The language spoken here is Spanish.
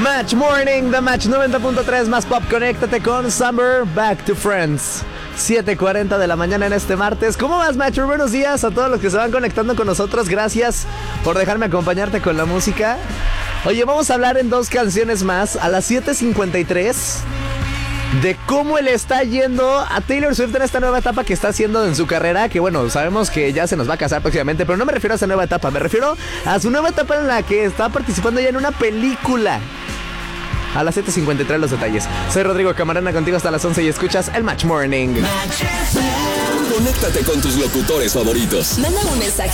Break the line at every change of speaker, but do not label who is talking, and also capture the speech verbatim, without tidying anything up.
Match Morning, The Match noventa punto tres más pop. Conéctate con Summer, Back to Friends. siete cuarenta de la mañana en este martes. ¿Cómo vas, Matcher? Buenos días a todos los que se van conectando con nosotros. Gracias por dejarme acompañarte con la música. Oye, vamos a hablar en dos canciones más a las siete cincuenta y tres de cómo le está yendo a Taylor Swift en esta nueva etapa que está haciendo en su carrera. Que bueno, sabemos que ya se nos va a casar próximamente, pero no me refiero a esa nueva etapa, me refiero a su nueva etapa en la que está participando ya en una película. A las siete cincuenta y tres los detalles. Soy Rodrigo Camarena, contigo hasta las once y escuchas el Match Morning.
Conéctate con tus locutores favoritos.
Manda un mensaje